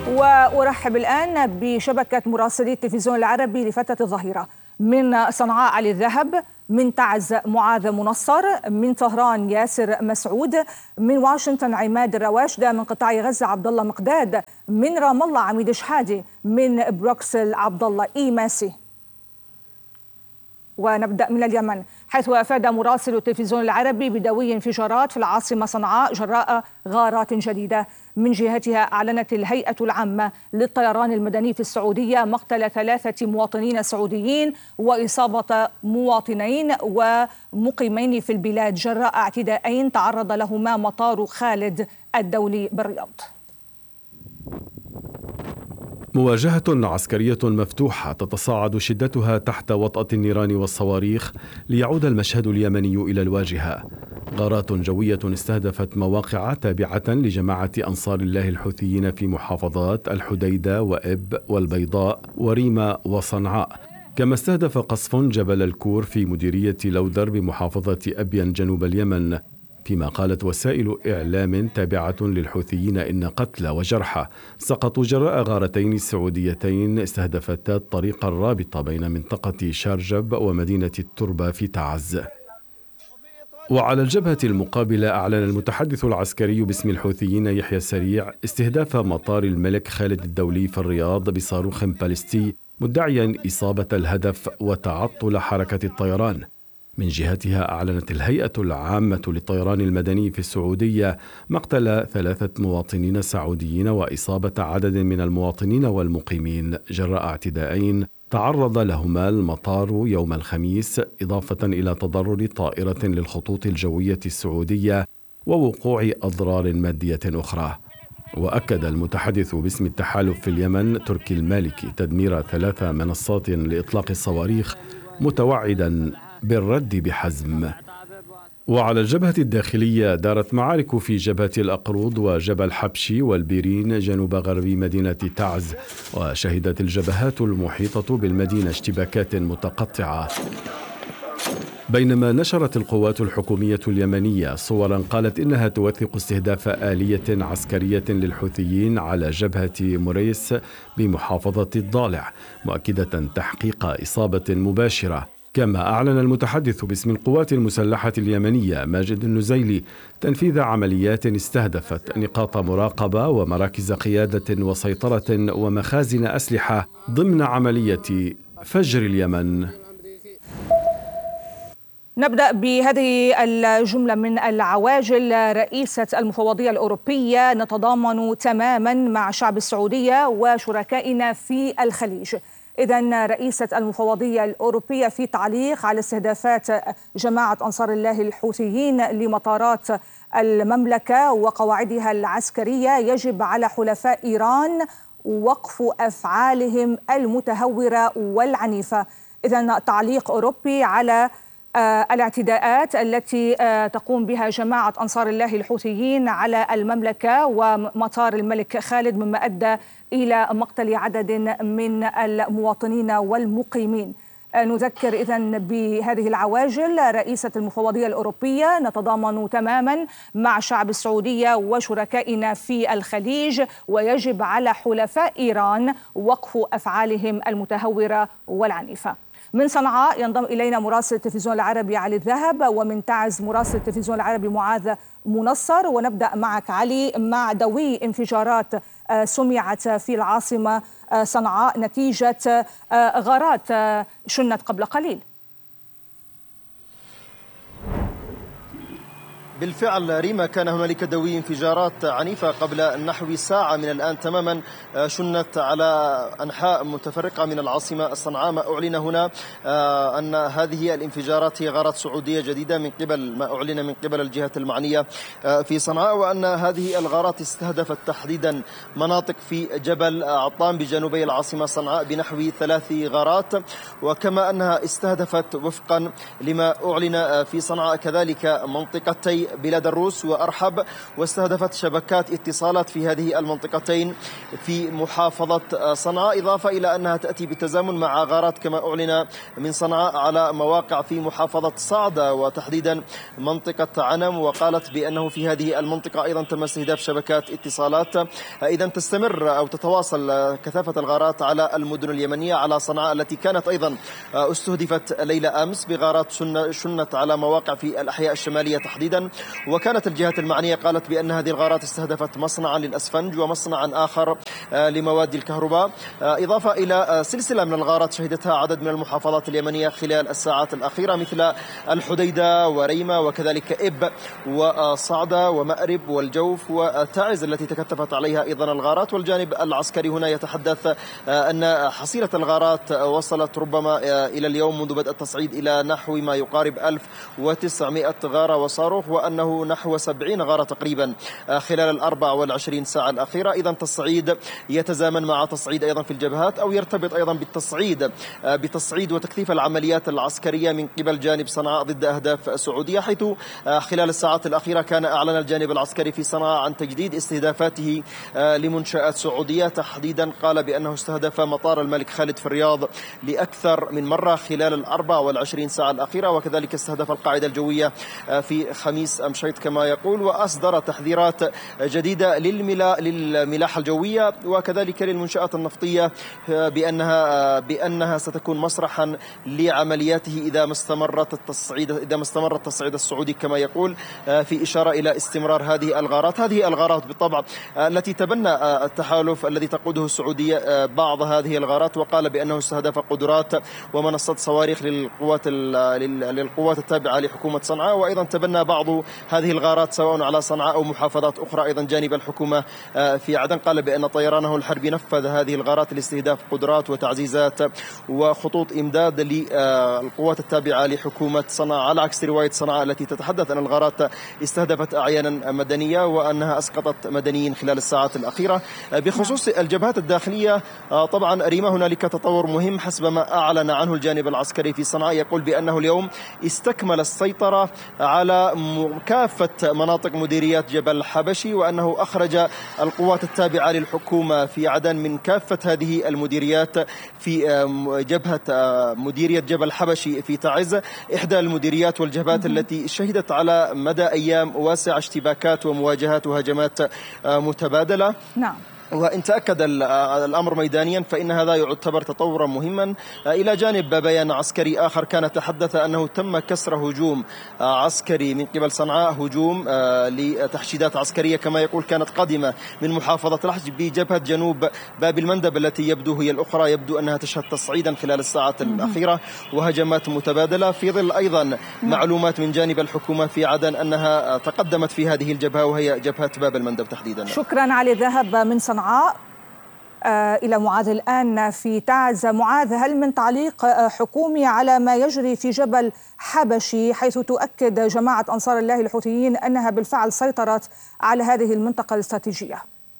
وأرحب الآن بشبكة مراسلي التلفزيون العربي لفترة الظهيرة. من صنعاء علي الذهب، من تعز معاذ منصر، من طهران ياسر مسعود، من واشنطن عماد الرواشدة، من قطاع غزة عبد الله مقداد، من رام الله عميد شحادي، من بروكسل عبد الله إيماسي. ونبدأ من اليمن، حيث أفاد مراسل التلفزيون العربي بدوي انفجارات في العاصمة صنعاء جراء غارات جديدة. من جهتها أعلنت الهيئة العامة للطيران المدني في السعودية مقتل 3 مواطنين سعوديين وإصابة مواطنين ومقيمين في البلاد جراء اعتداءين تعرض لهما مطار خالد الدولي بالرياض. مواجهة عسكرية مفتوحة تتصاعد شدتها تحت وطأة النيران والصواريخ ليعود المشهد اليمني إلى الواجهة. غارات جوية استهدفت مواقع تابعة لجماعة أنصار الله الحوثيين في محافظات الحديدة وإب والبيضاء وريمة وصنعاء، كما استهدف قصف جبل الكور في مديرية لودر بمحافظة أبين جنوب اليمن، فيما قالت وسائل إعلام تابعة للحوثيين إن قتلى وجرحى سقطوا جراء غارتين سعوديتين استهدفتا الطريق الرابط بين منطقة شارجب ومدينة التربة في تعز. وعلى الجبهة المقابلة أعلن المتحدث العسكري باسم الحوثيين يحيى السريع استهداف مطار الملك خالد الدولي في الرياض بصاروخ باليستي، مدعيا إصابة الهدف وتعطل حركة الطيران. من جهتها أعلنت الهيئة العامة للطيران المدني في السعودية مقتل 3 مواطنين سعوديين وإصابة عدد من المواطنين والمقيمين جراء اعتداءين تعرض لهما المطار يوم الخميس، إضافة إلى تضرر طائرة للخطوط الجوية السعودية ووقوع أضرار مادية أخرى. وأكد المتحدث باسم التحالف في اليمن تركي المالكي تدمير 3 منصات لإطلاق الصواريخ، متوعدا بالرد بحزم. وعلى الجبهة الداخلية دارت معارك في جبهة الأقروض وجبل حبشي والبيرين جنوب غرب مدينة تعز، وشهدت الجبهات المحيطة بالمدينة اشتباكات متقطعة. بينما نشرت القوات الحكومية اليمنية صورا قالت إنها توثق استهداف آلية عسكرية للحوثيين على جبهة مريس بمحافظة الضالع، مؤكدة تحقيق إصابة مباشرة. كما أعلن المتحدث باسم القوات المسلحة اليمنية ماجد النزيلي تنفيذ عمليات استهدفت نقاط مراقبة ومراكز قيادة وسيطرة ومخازن أسلحة ضمن عملية فجر اليمن. نبدأ بهذه الجملة من العواجل. رئيسة المفوضية الأوروبية: نتضامن تماما مع شعب السعودية وشركائنا في الخليج. إذن رئيسة المفوضية الأوروبية في تعليق على استهدافات جماعة أنصار الله الحوثيين لمطارات المملكة وقواعدها العسكرية: يجب على حلفاء إيران وقف أفعالهم المتهورة والعنيفة. إذن تعليق أوروبي على الاعتداءات التي تقوم بها جماعة أنصار الله الحوثيين على المملكة ومطار الملك خالد، مما أدى إلى مقتل عدد من المواطنين والمقيمين. نذكر إذن بهذه العواجل. رئيسة المفوضية الأوروبية: نتضامن تماما مع شعب السعودية وشركائنا في الخليج، ويجب على حلفاء إيران وقف أفعالهم المتهورة والعنيفة. من صنعاء ينضم إلينا مراسل التلفزيون العربي علي الذهب، ومن تعز مراسل التلفزيون العربي معاذ منصر. ونبدأ معك علي مع دوي انفجارات سمعت في العاصمة صنعاء نتيجة غارات شنت قبل قليل. بالفعل ريما، كان هنالك دوي انفجارات عنيفة قبل نحو ساعة من الآن تماما شنت على أنحاء متفرقة من العاصمة صنعاء. ما أعلن هنا أن هذه الانفجارات هي غارات سعودية جديدة من قبل ما أعلن من قبل الجهة المعنية في صنعاء، وأن هذه الغارات استهدفت تحديدا مناطق في جبل عطام بجنوبي العاصمة صنعاء بنحو 3 غارات، وكما أنها استهدفت وفقا لما أعلن في صنعاء كذلك منطقتي في بلاد الروس وأرحب، واستهدفت شبكات اتصالات في هذه المنطقتين في محافظة صنعاء، إضافة إلى أنها تأتي بالتزامن مع غارات كما أعلن من صنعاء على مواقع في محافظة صعدة وتحديدا منطقة عنم، وقالت بأنه في هذه المنطقة أيضا تم استهداف شبكات اتصالات. إذا تستمر أو تتواصل كثافة الغارات على المدن اليمنية، على صنعاء التي كانت أيضا استهدفت ليلة أمس بغارات شنت على مواقع في الأحياء الشمالية تحديدا. وكانت الجهات المعنية قالت بأن هذه الغارات استهدفت مصنعا للأسفنج ومصنعا آخر لمواد الكهرباء، إضافة إلى سلسلة من الغارات شهدتها عدد من المحافظات اليمنية خلال الساعات الأخيرة، مثل الحديدة وريمة وكذلك إب وصعدة ومأرب والجوف وتعز التي تكثفت عليها أيضا الغارات. والجانب العسكري هنا يتحدث أن حصيلة الغارات وصلت ربما إلى اليوم منذ بدء التصعيد إلى نحو ما يقارب 1900 غارة وصاروخ، وأنه نحو 70 غارة تقريبا خلال 24 ساعة الأخيرة. إذا التصعيد يتزامن مع تصعيد أيضا في الجبهات، أو يرتبط أيضا بتصعيد وتكثيف العمليات العسكرية من قبل جانب صنعاء ضد أهداف سعودية، حيث خلال الساعات الأخيرة كان أعلن الجانب العسكري في صنعاء عن تجديد استهدافاته لمنشآت سعودية. تحديدا قال بأنه استهدف مطار الملك خالد في الرياض لأكثر من مرة خلال 24 ساعة الأخيرة، وكذلك استهدف القاعدة الجوية في خميس أمشيط كما يقول، وأصدر تحذيرات جديدة للملاحة الجوية وكذلك للمنشآت النفطية بأنها ستكون مسرحا لعملياته إذا ما استمر التصعيد السعودي كما يقول، في إشارة إلى استمرار هذه الغارات بالطبع التي تبنى التحالف الذي تقوده السعودية بعض هذه الغارات، وقال بأنه استهدف قدرات ومنصات صواريخ للقوات التابعة لحكومة صنعاء، وأيضا تبنى بعض هذه الغارات سواء على صنعاء أو محافظات أخرى أيضا جانب الحكومة في عدن. قال بأن طيرانه الحربي نفذ هذه الغارات لاستهداف قدرات وتعزيزات وخطوط إمداد للقوات التابعة لحكومة صنعاء، على عكس رواية صنعاء التي تتحدث أن الغارات استهدفت أعيانا مدنية وأنها أسقطت مدنيين خلال الساعات الأخيرة. بخصوص الجبهات الداخلية، طبعا ريما هنالك تطور مهم حسب ما أعلن عنه الجانب العسكري في صنعاء، يقول بأنه اليوم استكمل السيطرة على كافة مناطق مديريات جبل حبشي، وأنه أخرج القوات التابعة للحكومة في عدن من كافة هذه المديريات في جبهة مديرية جبل حبشي في تعز، إحدى المديريات والجبهات التي شهدت على مدى أيام واسع اشتباكات ومواجهات وهجمات متبادلة. نعم. وإن تأكد الأمر ميدانيا فإن هذا يعتبر تطورا مهما. إلى جانب بيان عسكري آخر كان تحدث أنه تم كسر هجوم عسكري من قبل صنعاء، هجوم لتحشيدات عسكرية كما يقول كانت قادمة من محافظة لحج بجبهة جنوب باب المندب التي يبدو هي الأخرى، يبدو أنها تشهد تصعيدا خلال الساعات الأخيرة وهجمات متبادلة، في ظل أيضا معلومات من جانب الحكومة في عدن أنها تقدمت في هذه الجبهة وهي جبهة باب المندب تحديدا. شكرا علي ذهب من صنعاء إلى معاذ الآن في تعز. معاذ، هل من تعليق حكومي على ما يجري في جبل حبشي، حيث تؤكد جماعة أنصار الله الحوثيين أنها بالفعل سيطرت على هذه المنطقة الاستراتيجية؟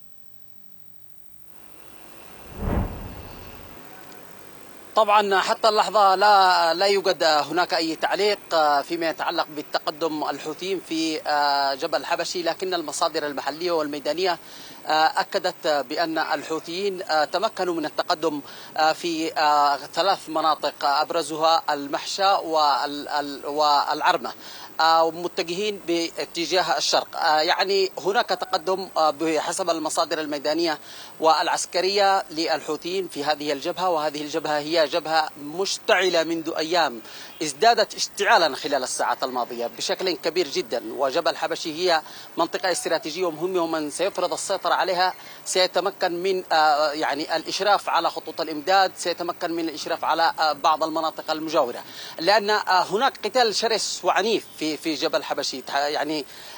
طبعا حتى اللحظة لا يوجد هناك أي تعليق فيما يتعلق بالتقدم الحوثيين في جبل حبشي، لكن المصادر المحلية والميدانية أكدت بأن الحوثيين تمكنوا من التقدم في 3 مناطق أبرزها المحشى والعرمة، متجهين باتجاه الشرق. يعني هناك تقدم بحسب المصادر الميدانية والعسكرية للحوثيين في هذه الجبهة، وهذه الجبهة هي جبهة مشتعلة منذ أيام، ازدادت اشتعالا خلال الساعات الماضية بشكل كبير جدا. وجبل حبشي هي منطقة استراتيجية مهمة، ومن سيفرض السيطرة عليها سيتمكن من يعني الإشراف على خطوط الإمداد، سيتمكن من الإشراف على بعض المناطق المجاورة، لأن هناك قتال شرس وعنيف في جبل حبشي. يعني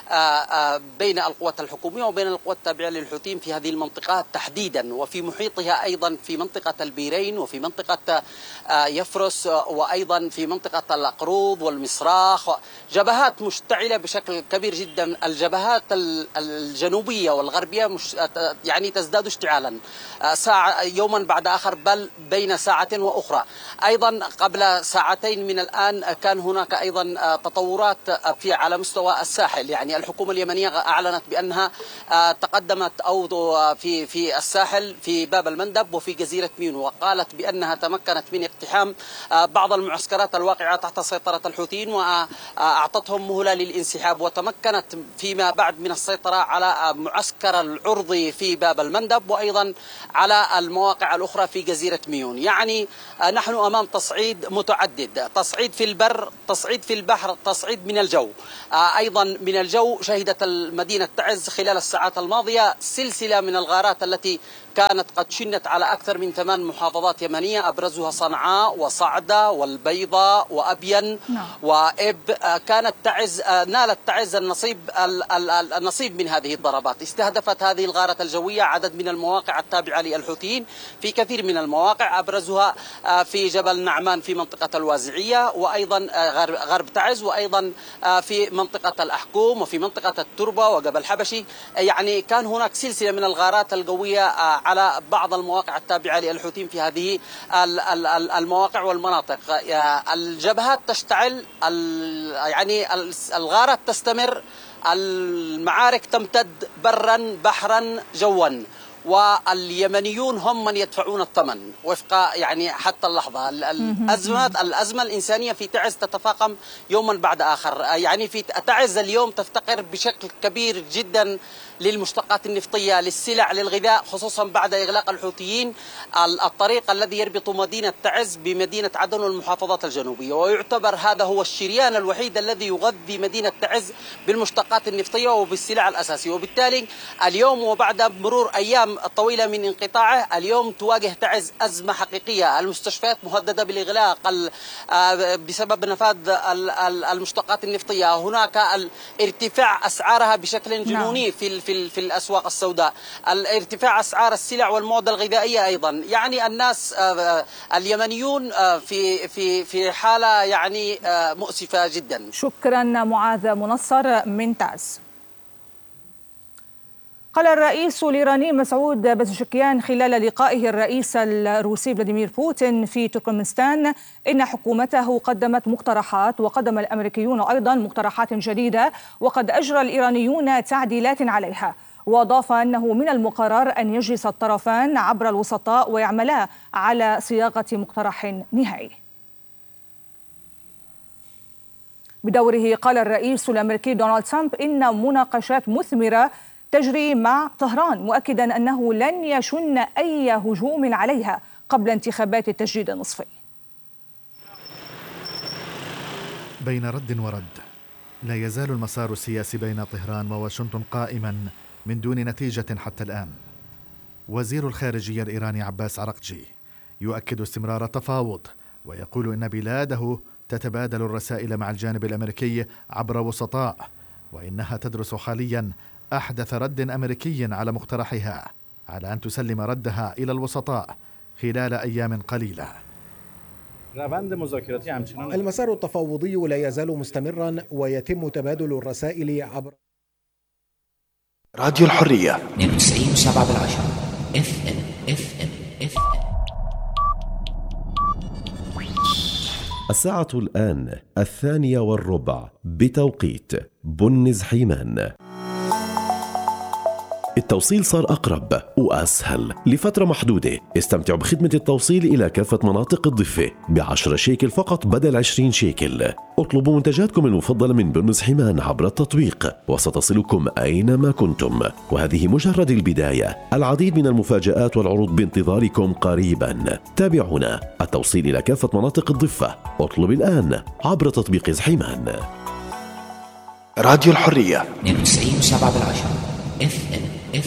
بين القوات الحكومية وبين القوات التابعة للحوثيين في هذه المنطقة تحديدا، وفي محيطها أيضا في منطقة البيرين وفي منطقة يفرس وأيضا في منطقة القروض والمصراخ، جبهات مشتعلة بشكل كبير جدا. الجبهات الجنوبية والغربية يعني تزداد اشتعالا ساعة يوما بعد آخر، بل بين ساعة وأخرى. أيضا قبل ساعتين من الآن كان هناك أيضا تطورات على مستوى الساحل، يعني الحكومة اليمنية أعلنت بأنها تقدمت أو في الساحل في باب المندب وفي جزيرة مينو، وقالت بأنها تمكنت من اقتحام بعض المعسكرات الواقعة تحت سيطرة الحوثيين وأعطتهم مهلة للانسحاب، وتمكنت فيما بعد من السيطرة على معسكر العرضي في باب المندب وأيضا على المواقع الأخرى في جزيرة ميون. يعني نحن أمام تصعيد متعدد، تصعيد في البر، تصعيد في البحر، تصعيد من الجو. أيضا من الجو شهدت المدينة تعز خلال الساعات الماضية سلسلة من الغارات التي كانت قد شنت على أكثر من 8 محافظات يمنية، أبرزها صنعاء وصعدة والبيضاء وأبين وإب. كانت تعز نالت تعز النصيب من هذه الضربات. استهدفت هذه الغارة الجوية عدد من المواقع التابعة للحوثيين في كثير من المواقع، أبرزها في جبل نعمان في منطقة الوازعية وأيضا غرب تعز، وأيضا في منطقة الأحكوم وفي منطقة التربة وجبل حبشي. يعني كان هناك سلسلة من الغارات الجوية على بعض المواقع التابعة للحوثيين في هذه المواقع والمناطق. الجبهات تشتعل، يعني الغارات تستمر، المعارك تمتد برا بحرا جوا، واليمنيون هم من يدفعون الثمن وفق يعني حتى اللحظة. الأزمة الإنسانية في تعز تتفاقم يوما بعد آخر. يعني في تعز اليوم تفتقر بشكل كبير جدا للمشتقات النفطية، للسلع، للغذاء، خصوصا بعد إغلاق الحوثيين الطريق الذي يربط مدينة تعز بمدينة عدن والمحافظات الجنوبية، ويعتبر هذا هو الشريان الوحيد الذي يغذي مدينة تعز بالمشتقات النفطية وبالسلع الأساسية. وبالتالي اليوم وبعد مرور أيام طويلة من انقطاعه، اليوم تواجه تعز أزمة حقيقية. المستشفيات مهددة بالإغلاق بسبب نفاذ المشتقات النفطية. هناك ارتفاع أسعارها بشكل جنوني في الأسواق السوداء، الارتفاع أسعار السلع والمواد الغذائية أيضا. يعني الناس اليمنيون في حالة يعني مؤسفة جدا. شكرا معاذ منصر من تعز. قال الرئيس الإيراني مسعود بزشكيان خلال لقائه الرئيس الروسي فلاديمير بوتين في تركمانستان إن حكومته قدمت مقترحات، وقدم الأمريكيون أيضا مقترحات جديدة، وقد أجرى الإيرانيون تعديلات عليها. وأضاف أنه من المقرر أن يجلس الطرفان عبر الوسطاء ويعملا على صياغة مقترح نهائي. بدوره قال الرئيس الأمريكي دونالد ترامب إن مناقشات مثمرة تجري مع طهران، مؤكدا أنه لن يشن أي هجوم عليها قبل انتخابات التجديد النصفي. بين رد ورد، لا يزال المسار السياسي بين طهران وواشنطن قائما من دون نتيجة حتى الآن. وزير الخارجية الإيراني عباس عرقجي يؤكد استمرار التفاوض، ويقول إن بلاده تتبادل الرسائل مع الجانب الأمريكي عبر وسطاء، وإنها تدرس حاليا أحدث رد أمريكي على مقترحها، على أن تسلم ردها إلى الوسطاء خلال أيام قليلة. المسار التفاوضي لا يزال مستمرا، ويتم تبادل الرسائل عبر راديو الحرية 92.7 FM. الساعة الآن 2:15 بتوقيت بنز حيمان. التوصيل صار أقرب وأسهل لفترة محدودة. استمتعوا بخدمة التوصيل إلى كافة مناطق الضفة ب10 شيكل فقط بدل 20 شيكل. اطلبوا منتجاتكم المفضلة من بنز حيمان عبر التطبيق وستصلكم أينما كنتم، وهذه مجرد البداية. العديد من المفاجآت والعروض بانتظاركم قريبا. تابعونا. التوصيل إلى كافة مناطق الضفة. اطلب الآن عبر تطبيق حيمان. راديو الحرية 92.7 FM.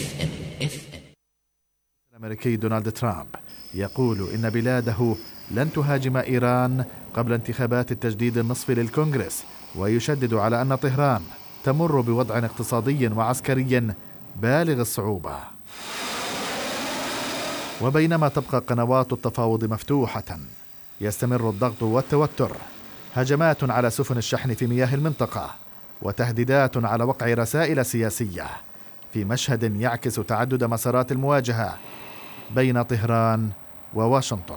الأمريكي دونالد ترامب يقول إن بلاده لن تهاجم إيران قبل انتخابات التجديد النصفي للكونغرس، ويشدد على أن طهران تمر بوضع اقتصادي وعسكري بالغ الصعوبة. وبينما تبقى قنوات التفاوض مفتوحة، يستمر الضغط والتوتر، هجمات على سفن الشحن في مياه المنطقة، وتهديدات على وقع رسائل سياسية في مشهد يعكس تعدد مسارات المواجهة بين طهران وواشنطن.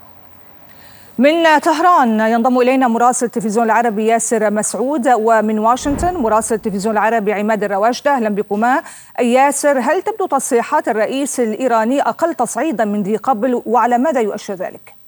من طهران ينضم إلينا مراسل التلفزيون العربي ياسر مسعود، ومن واشنطن مراسل التلفزيون العربي عماد الرواجدة. أهلا بكما. ياسر، هل تبدو تصريحات الرئيس الإيراني أقل تصعيدا من ذي قبل، وعلى ماذا يؤشر ذلك؟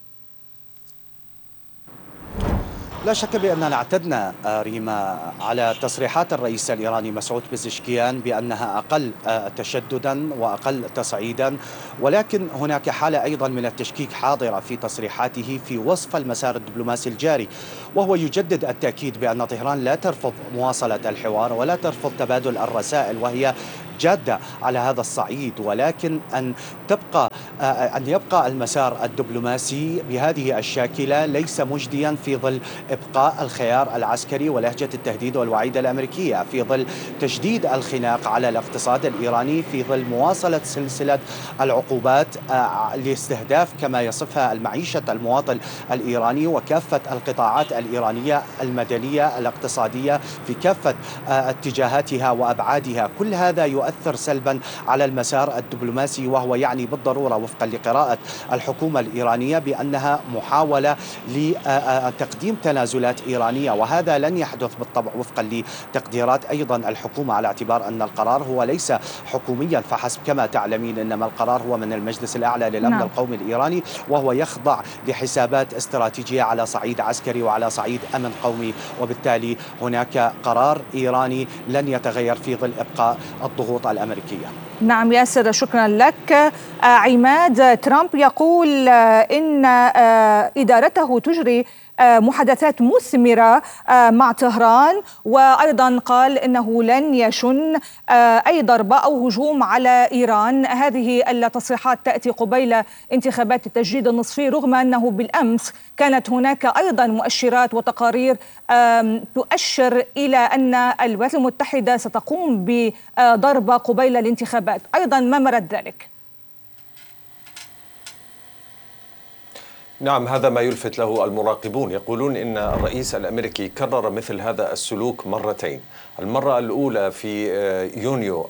لا شك بأننا اعتدنا ريما على تصريحات الرئيس الإيراني مسعود بزشكيان بأنها أقل تشددا وأقل تصعيدا، ولكن هناك حالة أيضا من التشكيك حاضرة في تصريحاته في وصف المسار الدبلوماسي الجاري، وهو يجدد التأكيد بأن طهران لا ترفض مواصلة الحوار ولا ترفض تبادل الرسائل، وهي جادة على هذا الصعيد، ولكن أن يبقى المسار الدبلوماسي بهذه الشاكلة ليس مجديا في ظل إبقاء الخيار العسكري ولهجة التهديد والوعيد الأمريكية، في ظل تشديد الخناق على الاقتصاد الإيراني، في ظل مواصلة سلسلة العقوبات لاستهداف كما يصفها المعيشة المواطن الإيراني وكافة القطاعات الإيرانية المدنية الاقتصادية في كافة اتجاهاتها وأبعادها. كل هذا يؤثر سلبا على المسار الدبلوماسي، وهو يعني بالضرورة وفقا لقراءة الحكومة الإيرانية بأنها محاولة لتقديم تنازلات إيرانية، وهذا لن يحدث بالطبع وفقا لتقديرات أيضا الحكومة، على اعتبار أن القرار هو ليس حكوميا فحسب كما تعلمين، إنما القرار هو من المجلس الأعلى للأمن القومي الإيراني، وهو يخضع لحسابات استراتيجية على صعيد عسكري وعلى صعيد أمن قومي، وبالتالي هناك قرار إيراني لن يتغير في ظل إبقاء الضغوط الأمريكية. نعم ياسر، شكرا لك. عماد، ترامب يقول إن إدارته تجري محادثات مثمرة مع طهران، وأيضا قال إنه لن يشن أي ضربة أو هجوم على إيران. هذه التصريحات تأتي قبيل انتخابات التجديد النصفي، رغم أنه بالأمس كانت هناك أيضا مؤشرات وتقارير تؤشر إلى أن الولايات المتحدة ستقوم بضربة قبيل الانتخابات. أيضا ما مرد ذلك؟ نعم، هذا ما يلفت له المراقبون. يقولون إن الرئيس الأمريكي كرر مثل هذا السلوك مرتين. المرة الأولى في يونيو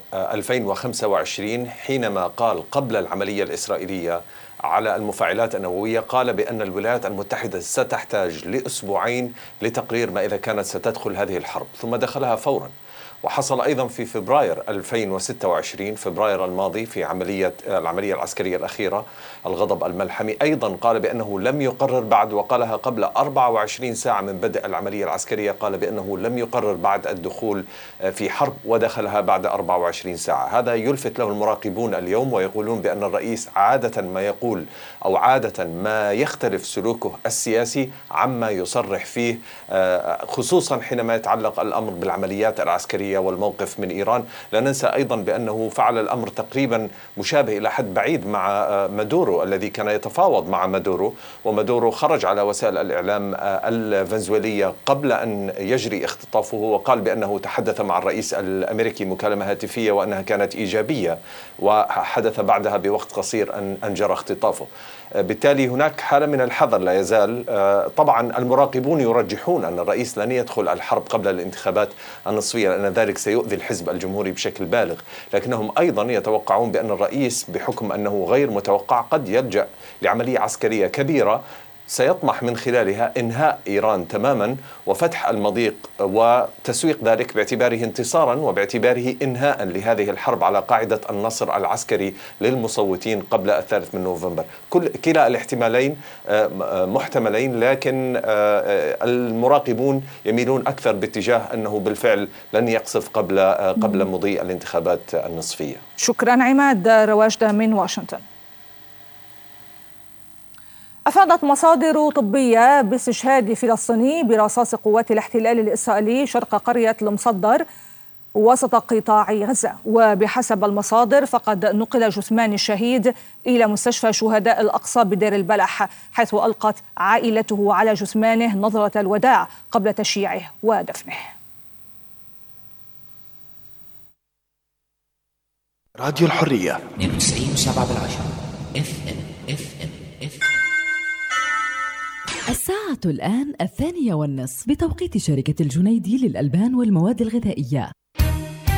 2025 حينما قال قبل العملية الإسرائيلية على المفاعلات النووية، قال بأن الولايات المتحدة ستحتاج لأسبوعين لتقرير ما إذا كانت ستدخل هذه الحرب، ثم دخلها فورا. وحصل أيضا في فبراير 2026 فبراير الماضي في العملية العسكرية الأخيرة الغضب الملحمي، أيضا قال بأنه لم يقرر بعد، وقالها قبل 24 ساعة من بدء العملية العسكرية، قال بأنه لم يقرر بعد الدخول في حرب ودخلها بعد 24 ساعة. هذا يلفت له المراقبون اليوم، ويقولون بأن الرئيس عادة ما يقول أو عادة ما يختلف سلوكه السياسي عما يصرح فيه، خصوصا حينما يتعلق الأمر بالعمليات العسكرية والموقف من إيران. لا ننسى أيضا بأنه فعل الأمر تقريبا مشابه إلى حد بعيد مع مادورو الذي كان يتفاوض مع مادورو، ومادورو خرج على وسائل الإعلام الفنزويلية قبل أن يجري اختطافه وقال بأنه تحدث مع الرئيس الأمريكي مكالمة هاتفية وأنها كانت إيجابية، وحدث بعدها بوقت قصير أن جرى اختطافه. بالتالي هناك حالة من الحذر لا يزال. طبعا المراقبون يرجحون أن الرئيس لن يدخل الحرب قبل الانتخابات النصفية لأن ذلك سيؤذي الحزب الجمهوري بشكل بالغ، لكنهم أيضا يتوقعون بأن الرئيس بحكم أنه غير متوقع قد يلجأ لعملية عسكرية كبيرة سيطمح من خلالها إنهاء إيران تماما وفتح المضيق وتسويق ذلك باعتباره انتصارا وباعتباره إنهاء لهذه الحرب على قاعدة النصر العسكري للمصوتين قبل 3 نوفمبر. كلا الاحتمالين محتملين، لكن المراقبون يميلون أكثر باتجاه أنه بالفعل لن يقصف قبل مضي الانتخابات النصفية. شكرا عماد رواجدة من واشنطن. أفادت مصادر طبية باستشهاد فلسطيني برصاص قوات الاحتلال الإسرائيلي شرق قرية المصدر وسط قطاع غزة، وبحسب المصادر فقد نقل جثمان الشهيد إلى مستشفى شهداء الأقصى بدير البلح، حيث ألقت عائلته على جثمانه نظرة الوداع قبل تشييعه ودفنه. راديو الحرية 92.7 FM. الساعة الآن 2:30 بتوقيت شركة الجنيدي للألبان والمواد الغذائية.